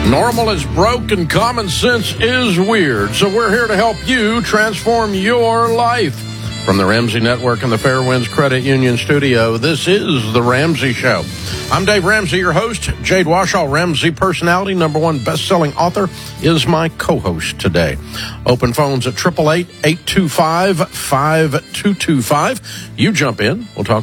Normal is broke and common sense is weird. So we're here to help you transform your life. From the Ramsey Network and the Fairwinds Credit Union studio, this is The Ramsey Show. I'm Dave Ramsey, your host. Jade Warshaw, Ramsey personality, #1 best-selling author, is my co-host today. Open phones at 888-825-5225. You jump in. We'll talk